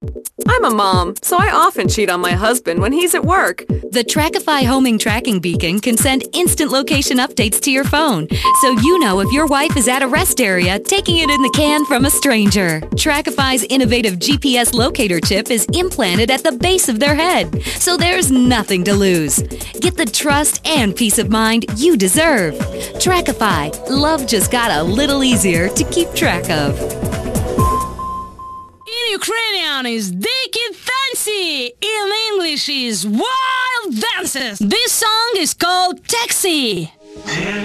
I'm a mom, so I often cheat on my husband when he's at work. The Trackify homing tracking beacon can send instant location updates to your phone, so you know if your wife is at a rest area taking it in the can from a stranger. Trackify's innovative GPS locator chip is implanted at the base of their head, so there's nothing to lose. Get the trust and peace of mind you deserve. Trackify. Love just got a little easier to keep track of. In Ukrainian is Diкі танці, in English is Wild Dances. This song is called Taxi.